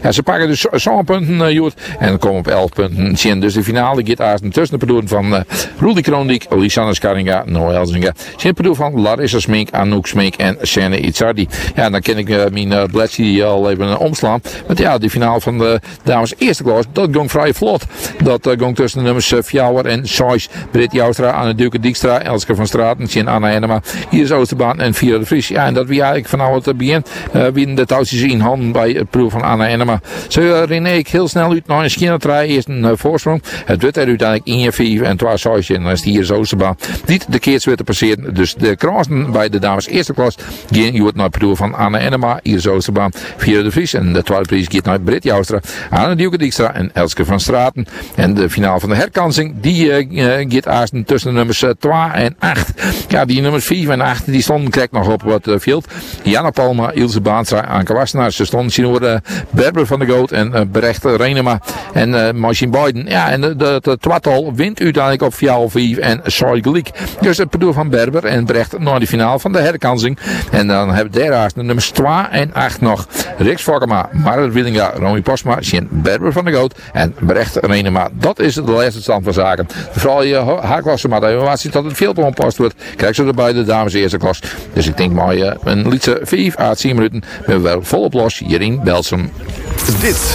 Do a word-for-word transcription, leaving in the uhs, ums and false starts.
Ja, ze pakken dus zo'n punten, uh, Joet. En dan komen op elf punten. Zien dus de finale gaat aan tussen de ploegen van uh, Rudy Krondik, Lisanne Scaringa, Noah Elzinga. Zien de ploeg van Larissa Smink, Anouk Smink en Senne Itzardi. Ja, dan kan ik uh, mijn uh, bladje al even uh, omslaan. Want ja, die finale van de dames eerste klas, dat ging vrij vlot. Dat uh, ging tussen de nummers uh, Fjouwer en Sois. Britt Joustra, Anne Duke Dijkstra, Elske van Straten, Sien Anna Hennema, Iris Oosterbaan en Vira de Vries. Ja, en dat wie eigenlijk vanaf het begin uh, wie de touwtjes in handen bij het proef van Anna Hennema. Ze uh, René ik heel snel uit naar een schienentrij. Eerst een uh, voorsprong. Het werd er uiteindelijk één vier en twee Sois en dan is die Iris Oosterbaan. Niet de keerts weer te passeren. Dus de kransen bij de dames eerste klas gaan je naar het proef van Anna Hennema, Iris Oosterbaan, Vira de Vries. En de tweede prijs gaat naar Britt Joustra, Anne Duke Dijkstra en Elske van Straten. En de finale van de herkansing die uh, gaat aanstaan tussen de nummers uh, twee en acht. Ja, die nummers vier en acht die stonden krijg nog op wat uh, veld. Janne Palma, Ilse Baanstra, Anke Wassenaar. Ze stonden zien over uh, Berber van de Goot en uh, Brecht Renema en uh, Machine Biden. Ja, en de, de, de twaalftal wint uiteindelijk op vier vier en Soy gelijk. Dus het bedoel van Berber en Brecht naar de finale van de herkansing. En dan hebben we daar de nummers twee en acht nog. Riks Fokkema, Marit Willinga, Romy Posma, Sjen Berber van de Goot en Brecht Renema. Dat is de laatste stand van zaken. Vooral je haarklasse, maar de evaluatie dat het veel te onpast wordt, krijg ze erbij de dames eerste klas. Dus ik denk maar uh, een liedje vijf à tien minuten ben we wel volop los hier in Belsum. Dit